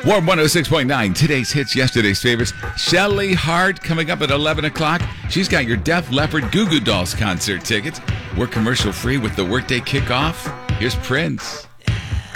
Warm 106.9, today's hits, yesterday's favorites. Shelly Hart coming up at 11 o'clock. She's got your Def Leppard Goo Goo Dolls concert tickets. We're commercial free with the workday kickoff. Here's Prince.